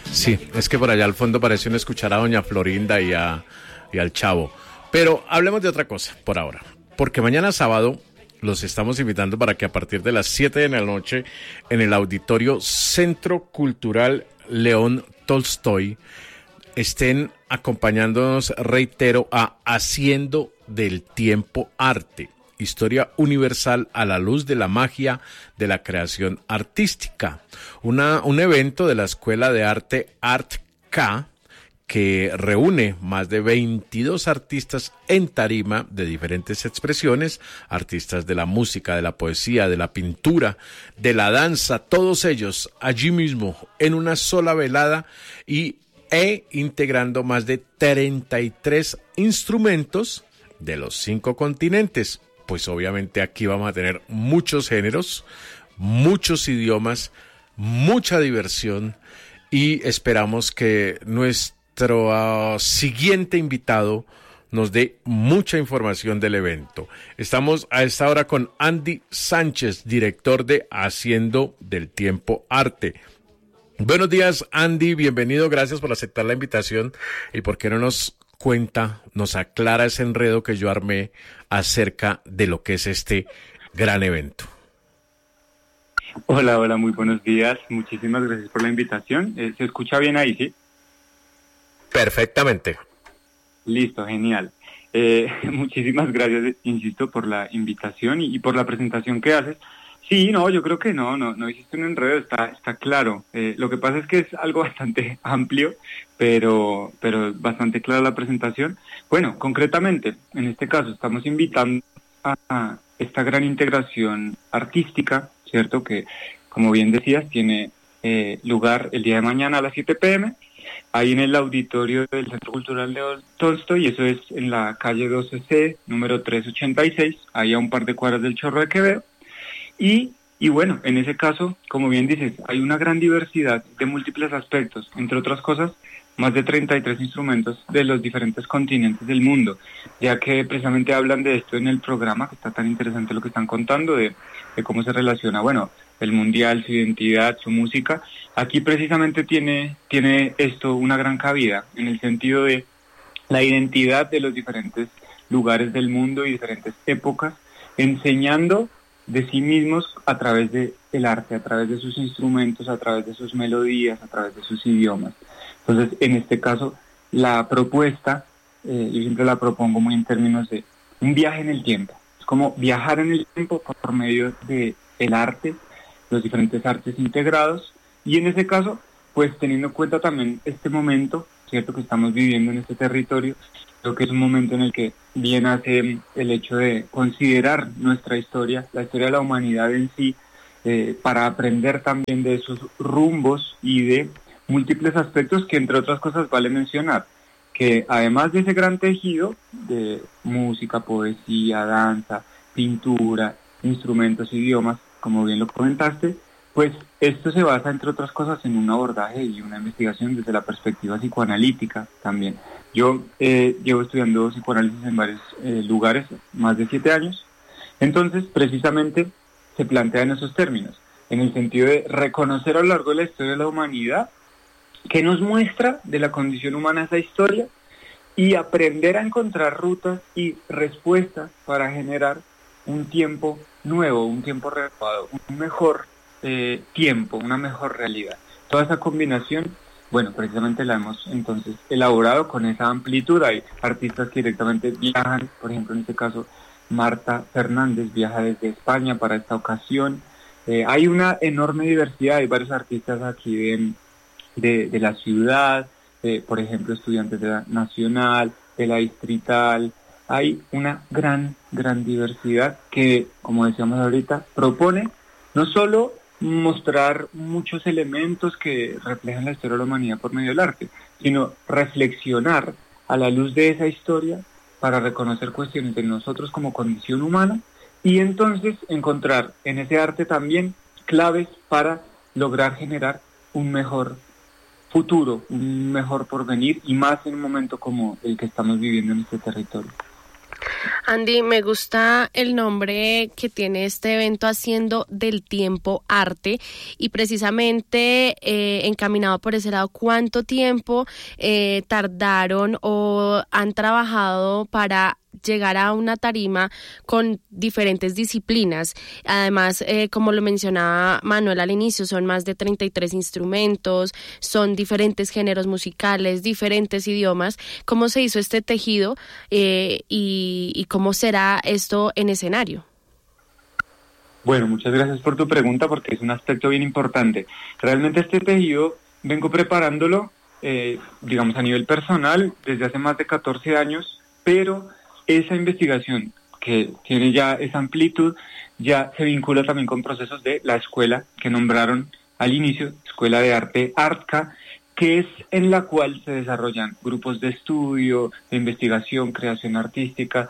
Sí, es que por allá al fondo parece uno escuchar a doña Florinda y al Chavo. Pero hablemos de otra cosa por ahora, porque mañana sábado los estamos invitando para que a partir de las 7 de la noche en el auditorio Centro Cultural León Tolstoy estén acompañándonos, reitero, a Haciendo del Tiempo Arte, historia universal a la luz de la magia de la creación artística. Un evento de la Escuela de Arte Art-K que reúne más de 22 artistas en tarima de diferentes expresiones, artistas de la música, de la poesía, de la pintura, de la danza, todos ellos allí mismo en una sola velada e integrando más de 33 instrumentos de los 5 continentes. Pues obviamente aquí vamos a tener muchos géneros, muchos idiomas, mucha diversión y esperamos que nuestro siguiente invitado nos dé mucha información del evento. Estamos a esta hora con Andy Sánchez, director de Haciendo del Tiempo Arte. Buenos días, Andy, bienvenido, gracias por aceptar la invitación y por qué no nos cuenta, nos aclara ese enredo que yo armé acerca de lo que es este gran evento. Hola, muy buenos días, muchísimas gracias por la invitación. ¿Se escucha bien ahí, sí? Perfectamente. Listo, genial. Muchísimas gracias, insisto, por la invitación y por la presentación que haces. Sí, no, yo creo que no hiciste un enredo, está claro. Lo que pasa es que es algo bastante amplio, pero bastante clara la presentación. Bueno, concretamente, en este caso estamos invitando a esta gran integración artística, ¿cierto? Que, como bien decías, tiene lugar el día de mañana a las 7 p.m., ahí en el auditorio del Centro Cultural León Tolstoy, y eso es en la calle 12C, número 386, ahí a un par de cuadras del Chorro de Quevedo. Y bueno, en ese caso, como bien dices, hay una gran diversidad de múltiples aspectos, entre otras cosas, más de 33 instrumentos de los diferentes continentes del mundo, ya que precisamente hablan de esto en el programa, que está tan interesante lo que están contando, de cómo se relaciona, bueno, el mundial, su identidad, su música. Aquí precisamente tiene esto una gran cabida, en el sentido de la identidad de los diferentes lugares del mundo y diferentes épocas, enseñando de sí mismos a través de el arte, a través de sus instrumentos, a través de sus melodías, a través de sus idiomas. Entonces, en este caso, la propuesta, yo siempre la propongo muy en términos de un viaje en el tiempo. Es como viajar en el tiempo por medio de el arte, los diferentes artes integrados, y en ese caso, pues teniendo en cuenta también este momento, cierto, que estamos viviendo en este territorio. Creo que es un momento en el que bien hace el hecho de considerar nuestra historia, la historia de la humanidad en sí, para aprender también de sus rumbos y de múltiples aspectos que, entre otras cosas, vale mencionar, que además de ese gran tejido de música, poesía, danza, pintura, instrumentos, idiomas, como bien lo comentaste, pues esto se basa, entre otras cosas, en un abordaje y una investigación desde la perspectiva psicoanalítica también. Yo llevo estudiando psicoanálisis en varios lugares, más de 7 años. Entonces, precisamente, se plantea en esos términos, en el sentido de reconocer a lo largo de la historia de la humanidad qué nos muestra de la condición humana esa historia y aprender a encontrar rutas y respuestas para generar un tiempo nuevo, un tiempo renovado, un mejor tiempo, una mejor realidad. Toda esa combinación, bueno, precisamente la hemos entonces elaborado con esa amplitud. Hay artistas que directamente viajan, por ejemplo, en este caso, Marta Fernández viaja desde España para esta ocasión. Hay una enorme diversidad, hay varios artistas aquí de la ciudad, por ejemplo, estudiantes de la Nacional, de la Distrital. Hay una gran diversidad que, como decíamos ahorita, propone no solo mostrar muchos elementos que reflejan la historia de la humanidad por medio del arte, sino reflexionar a la luz de esa historia para reconocer cuestiones de nosotros como condición humana y entonces encontrar en ese arte también claves para lograr generar un mejor futuro, un mejor porvenir y más en un momento como el que estamos viviendo en este territorio. Andy, me gusta el nombre que tiene este evento, Haciendo del Tiempo Arte, y precisamente encaminado por ese lado. ¿Cuánto tiempo tardaron o han trabajado para llegar a una tarima con diferentes disciplinas? Además, como lo mencionaba Manuel al inicio, son más de 33 instrumentos, son diferentes géneros musicales, diferentes idiomas. ¿Cómo se hizo este tejido y cómo será esto en escenario? Bueno, muchas gracias por tu pregunta porque es un aspecto bien importante. Realmente este tejido vengo preparándolo, digamos, a nivel personal desde hace más de 14 años, pero esa investigación que tiene ya esa amplitud ya se vincula también con procesos de la escuela que nombraron al inicio, Escuela de Arte ARTCA, que es en la cual se desarrollan grupos de estudio, de investigación, creación artística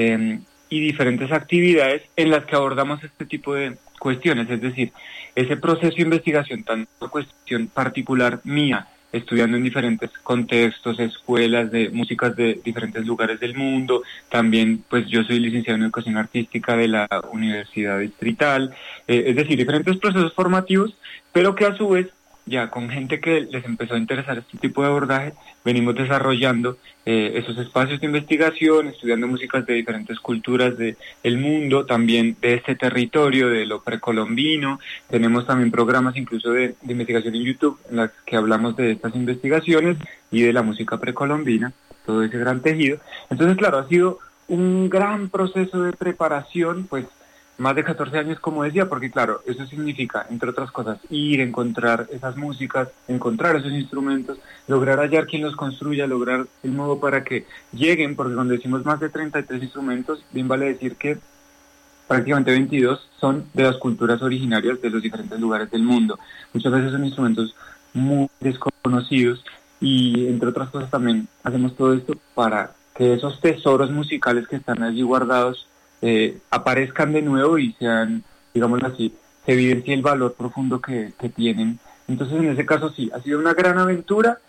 y diferentes actividades en las que abordamos este tipo de cuestiones, es decir, ese proceso de investigación, tanto cuestión particular mía, estudiando en diferentes contextos, escuelas de músicas de diferentes lugares del mundo. También, pues yo soy licenciado en Educación Artística de la Universidad Distrital, es decir, diferentes procesos formativos, pero que a su vez, ya con gente que les empezó a interesar este tipo de abordaje, venimos desarrollando esos espacios de investigación, estudiando músicas de diferentes culturas del mundo, también de este territorio, de lo precolombino. Tenemos también programas incluso de investigación en YouTube, en las que hablamos de estas investigaciones y de la música precolombina, todo ese gran tejido. Entonces, claro, ha sido un gran proceso de preparación, pues más de 14 años, como decía, porque claro, eso significa, entre otras cosas, ir, encontrar esas músicas, encontrar esos instrumentos, lograr hallar quien los construya, lograr el modo para que lleguen, porque cuando decimos más de 33 instrumentos, bien vale decir que prácticamente 22 son de las culturas originarias de los diferentes lugares del mundo. Muchas veces son instrumentos muy desconocidos y, entre otras cosas, también hacemos todo esto para que esos tesoros musicales que están allí guardados aparezcan de nuevo y sean, digámoslo así, se evidencie el valor profundo que tienen. Entonces, en ese caso sí, ha sido una gran aventura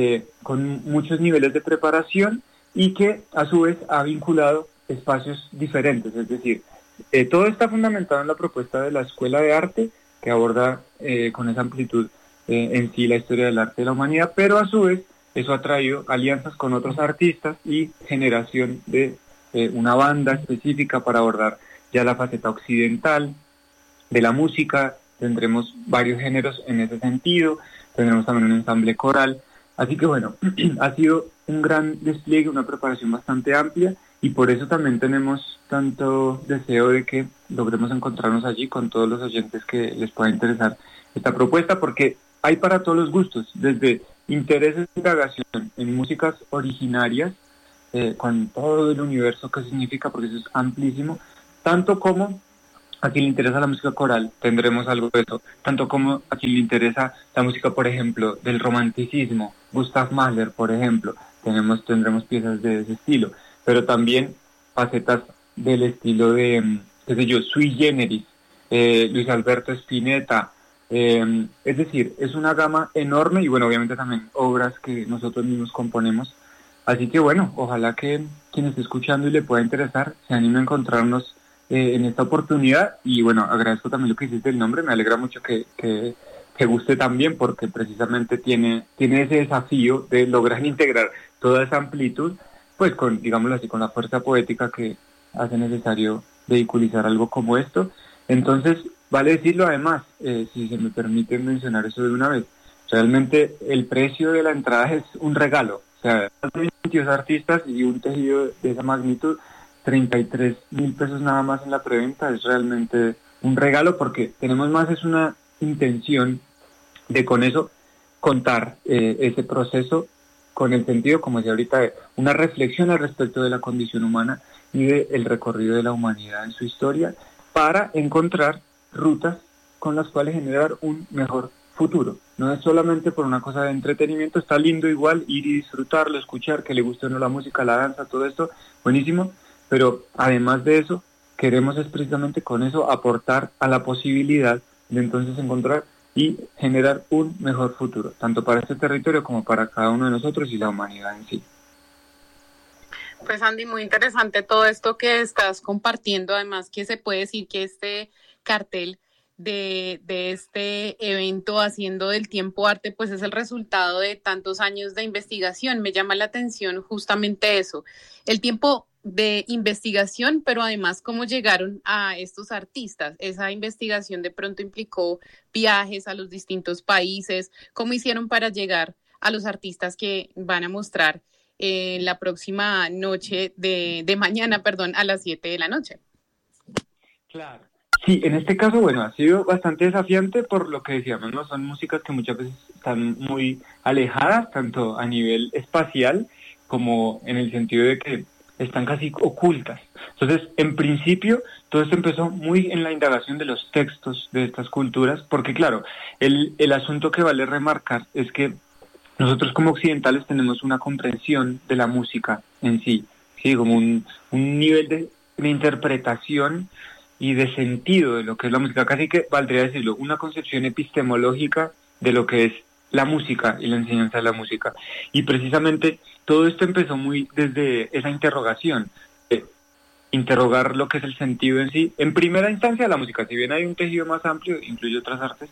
con muchos niveles de preparación y que a su vez ha vinculado espacios diferentes, es decir, todo está fundamentado en la propuesta de la Escuela de Arte, que aborda con esa amplitud en sí la historia del arte de la humanidad, pero a su vez eso ha traído alianzas con otros artistas y generación de una banda específica para abordar ya la faceta occidental de la música. Tendremos varios géneros en ese sentido, tendremos también un ensamble coral, así que bueno, ha sido un gran despliegue, una preparación bastante amplia y por eso también tenemos tanto deseo de que logremos encontrarnos allí con todos los oyentes que les pueda interesar esta propuesta, porque hay para todos los gustos, desde intereses de indagación en músicas originarias, con todo el universo que significa, porque eso es amplísimo, tanto como a quien le interesa la música coral, tendremos algo de eso, tanto como a quien le interesa la música, por ejemplo, del romanticismo, Gustav Mahler, por ejemplo, tendremos piezas de ese estilo, pero también facetas del estilo de, qué sé yo, Sui Generis, Luis Alberto Spinetta, es decir, es una gama enorme y bueno, obviamente también obras que nosotros mismos componemos. Así que bueno, ojalá que quien esté escuchando y le pueda interesar se anime a encontrarnos en esta oportunidad y bueno, agradezco también lo que hiciste el nombre, me alegra mucho que guste también porque precisamente tiene ese desafío de lograr integrar toda esa amplitud, pues con, digámoslo así, con la fuerza poética que hace necesario vehiculizar algo como esto. Entonces, vale decirlo además, si se me permite mencionar eso de una vez, realmente el precio de la entrada es un regalo. O sea, 22 artistas y un tejido de esa magnitud, 33,000 pesos nada más en la preventa, es realmente un regalo porque tenemos más, es una intención de con eso contar ese proceso con el sentido, como decía ahorita, de una reflexión al respecto de la condición humana y del recorrido de la humanidad en su historia para encontrar rutas con las cuales generar un mejor futuro. No es solamente por una cosa de entretenimiento, está lindo igual ir y disfrutarlo, escuchar, que le guste o no la música, la danza, todo esto, buenísimo, pero además de eso, queremos es precisamente con eso aportar a la posibilidad de entonces encontrar y generar un mejor futuro, tanto para este territorio como para cada uno de nosotros y la humanidad en sí. Pues Andy, muy interesante todo esto que estás compartiendo, además que se puede decir que este cartel de este evento Haciendo del Tiempo Arte, pues es el resultado de tantos años de investigación. Me llama la atención justamente eso, el tiempo de investigación, pero además cómo llegaron a estos artistas. Esa investigación de pronto implicó viajes a los distintos países, cómo hicieron para llegar a los artistas que van a mostrar la próxima noche de mañana, perdón, a las 7 de la noche. Claro. Sí, en este caso, bueno, ha sido bastante desafiante por lo que decíamos, ¿no? Son músicas que muchas veces están muy alejadas, tanto a nivel espacial como en el sentido de que están casi ocultas. Entonces, en principio, todo esto empezó muy en la indagación de los textos de estas culturas, porque claro, el asunto que vale remarcar es que nosotros como occidentales tenemos una comprensión de la música en sí, ¿sí? Como un nivel de interpretación y de sentido de lo que es la música, casi que valdría decirlo, una concepción epistemológica de lo que es la música y la enseñanza de la música. Y precisamente todo esto empezó muy desde esa interrogación, interrogar lo que es el sentido en sí. En primera instancia la música, si bien hay un tejido más amplio, incluye otras artes,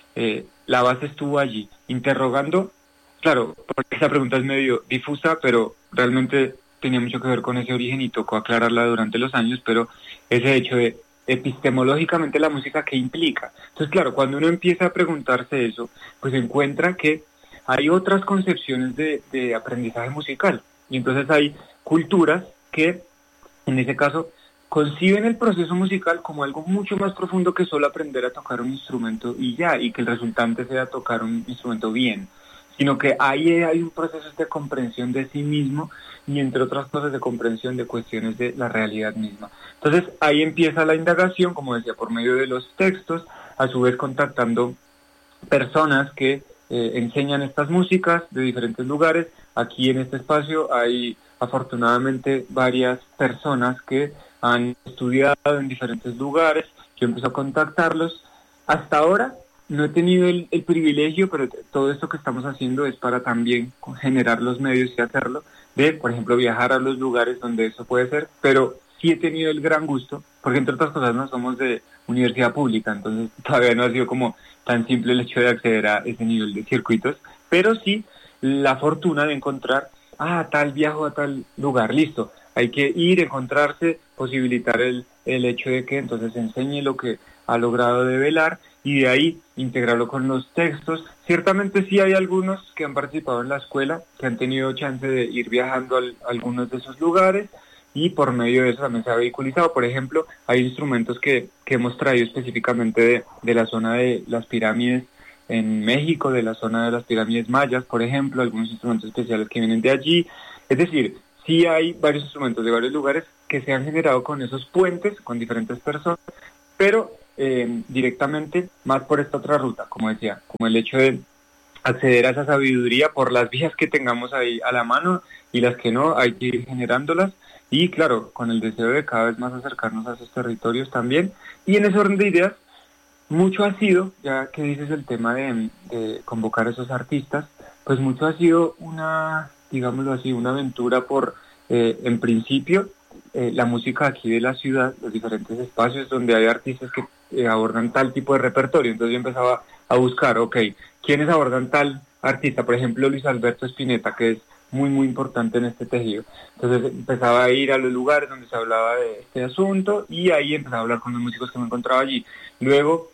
la base estuvo allí, interrogando. Claro, porque esa pregunta es medio difusa, pero realmente tenía mucho que ver con ese origen y tocó aclararla durante los años, pero ese hecho de epistemológicamente la música, ¿qué implica? Entonces, claro, cuando uno empieza a preguntarse eso, pues encuentra que hay otras concepciones de aprendizaje musical, y entonces hay culturas que, en ese caso, conciben el proceso musical como algo mucho más profundo que solo aprender a tocar un instrumento y ya, y que el resultante sea tocar un instrumento bien, sino que ahí hay un proceso de comprensión de sí mismo y entre otras cosas de comprensión de cuestiones de la realidad misma. Entonces ahí empieza la indagación, como decía, por medio de los textos, a su vez contactando personas que enseñan estas músicas de diferentes lugares. Aquí en este espacio hay afortunadamente varias personas que han estudiado en diferentes lugares. Yo empecé a contactarlos. Hasta ahora no he tenido el privilegio, pero todo esto que estamos haciendo es para también generar los medios y hacerlo, de, por ejemplo, viajar a los lugares donde eso puede ser, pero sí he tenido el gran gusto, porque entre otras cosas no somos de universidad pública, entonces todavía no ha sido como tan simple el hecho de acceder a ese nivel de circuitos, pero sí la fortuna de encontrar, tal viajo a tal lugar, listo, hay que ir, encontrarse, posibilitar el hecho de que entonces enseñe lo que ha logrado develar, y de ahí integrarlo con los textos. Ciertamente sí hay algunos que han participado en la escuela, que han tenido chance de ir viajando a algunos de esos lugares, y por medio de eso también se ha vehiculizado. Por ejemplo, hay instrumentos que hemos traído específicamente de la zona de las pirámides en México, de la zona de las pirámides mayas, por ejemplo, algunos instrumentos especiales que vienen de allí. Es decir, sí hay varios instrumentos de varios lugares que se han generado con esos puentes, con diferentes personas, pero directamente más por esta otra ruta, como decía, como el hecho de acceder a esa sabiduría por las vías que tengamos ahí a la mano, y las que no, hay que ir generándolas, y claro, con el deseo de cada vez más acercarnos a esos territorios también. Y en ese orden de ideas, mucho ha sido, ya que dices el tema de convocar a esos artistas, pues mucho ha sido una, digámoslo así, una aventura por, en principio, la música aquí de la ciudad, los diferentes espacios donde hay artistas que abordan tal tipo de repertorio. Entonces yo empezaba a buscar, ¿quiénes abordan tal artista? Por ejemplo, Luis Alberto Spinetta, que es muy, muy importante en este tejido. Entonces empezaba a ir a los lugares donde se hablaba de este asunto, y ahí empezaba a hablar con los músicos que me encontraba allí. Luego,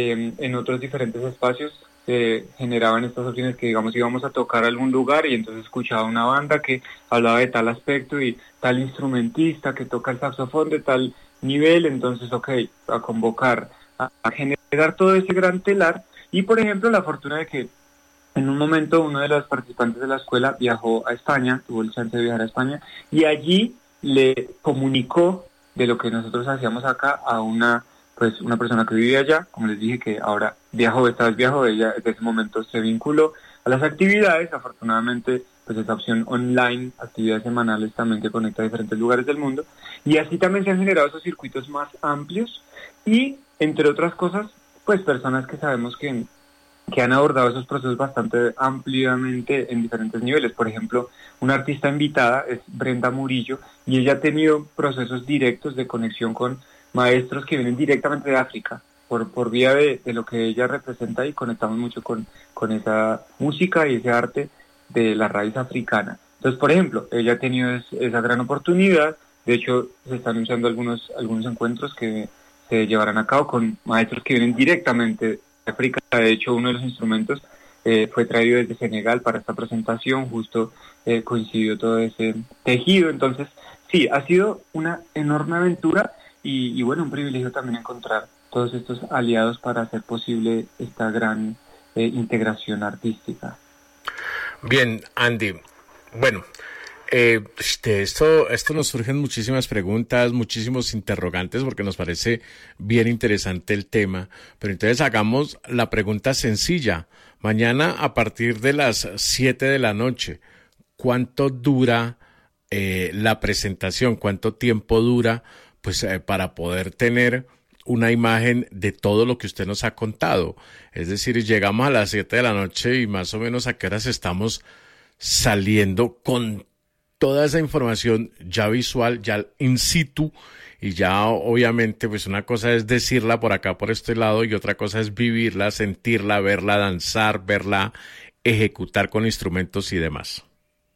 en otros diferentes espacios, se generaban estas opciones que, digamos, íbamos a tocar a algún lugar y entonces escuchaba una banda que hablaba de tal aspecto y tal instrumentista que toca el saxofón de tal nivel, entonces, a convocar, a generar todo ese gran telar. Y, por ejemplo, la fortuna de que en un momento uno de los participantes de la escuela viajó a España, tuvo el chance de viajar a España, y allí le comunicó de lo que nosotros hacíamos acá a una persona que vivía allá, como les dije, que ahora esta vez viajó, ella desde ese momento se vinculó a las actividades. Afortunadamente, pues esa opción online, actividades semanales también que conecta a diferentes lugares del mundo, y así también se han generado esos circuitos más amplios, y entre otras cosas, pues personas que sabemos que que han abordado esos procesos bastante ampliamente en diferentes niveles. Por ejemplo, una artista invitada es Brenda Murillo, y ella ha tenido procesos directos de conexión con maestros que vienen directamente de África, por vía de lo que ella representa, y conectamos mucho con esa música y ese arte de la raíz africana. Entonces, por ejemplo, ella ha tenido esa gran oportunidad. De hecho, se están anunciando algunos encuentros que se llevarán a cabo con maestros que vienen directamente de África. De hecho, uno de los instrumentos fue traído desde Senegal para esta presentación, justo coincidió todo ese tejido. Entonces, sí, ha sido una enorme aventura y bueno, un privilegio también encontrar todos estos aliados para hacer posible esta gran integración artística. Bien, Andy, bueno, de esto nos surgen muchísimas preguntas, muchísimos interrogantes, porque nos parece bien interesante el tema. Pero entonces hagamos la pregunta sencilla. Mañana a partir de las 7 de la noche, ¿cuánto dura la presentación? ¿Cuánto tiempo dura pues para poder tener una imagen de todo lo que usted nos ha contado? Es decir, llegamos a las 7 de la noche y más o menos a qué horas estamos saliendo con toda esa información ya visual, ya in situ, y ya obviamente pues una cosa es decirla por acá, por este lado, y otra cosa es vivirla, sentirla, verla danzar, verla ejecutar con instrumentos y demás.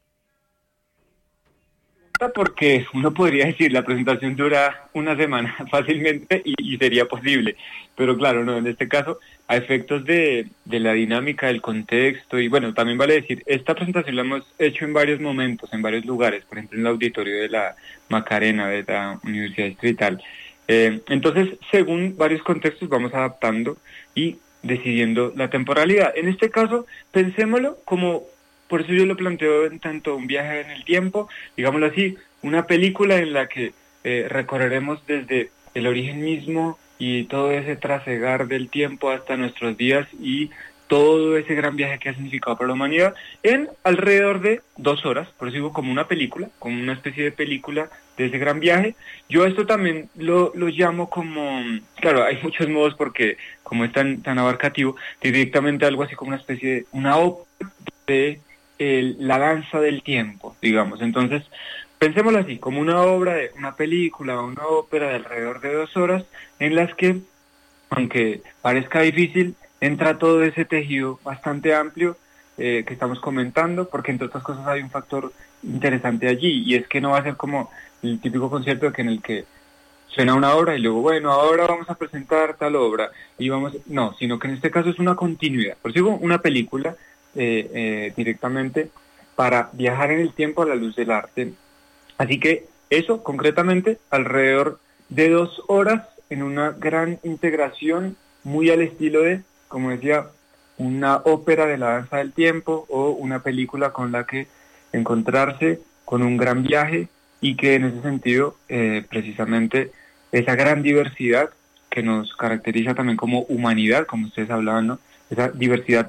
Porque uno podría decir la presentación dura una semana fácilmente y sería posible, pero claro, no, en este caso a efectos de la dinámica, del contexto, y bueno, también vale decir, esta presentación la hemos hecho en varios momentos, en varios lugares, por ejemplo en el auditorio de la Macarena de la Universidad Distrital. Entonces, según varios contextos vamos adaptando y decidiendo la temporalidad. En este caso, pensémoslo como... Por eso yo lo planteo en tanto un viaje en el tiempo, digámoslo así, una película en la que recorreremos desde el origen mismo y todo ese trasegar del tiempo hasta nuestros días y todo ese gran viaje que ha significado para la humanidad en alrededor de 2 horas. Por eso digo como una película, como una especie de película de ese gran viaje. Yo esto también lo llamo como, claro, hay muchos modos porque como es tan abarcativo, directamente algo así como una especie de una ópera de la danza del tiempo, digamos. Entonces, pensémoslo así, como una obra, una película o una ópera de alrededor de 2 horas, en las que, aunque parezca difícil, entra todo ese tejido bastante amplio que estamos comentando, porque entre otras cosas hay un factor interesante allí, y es que no va a ser como el típico concierto en el que suena una obra y luego, bueno, ahora vamos a presentar tal obra, y no, sino que en este caso es una continuidad. Por eso digo una película, directamente para viajar en el tiempo a la luz del arte. Así que eso concretamente alrededor de 2 horas en una gran integración muy al estilo de, como decía, una ópera de la danza del tiempo o una película con la que encontrarse con un gran viaje, y que en ese sentido precisamente esa gran diversidad que nos caracteriza también como humanidad, como ustedes hablaban, ¿no? Esa diversidad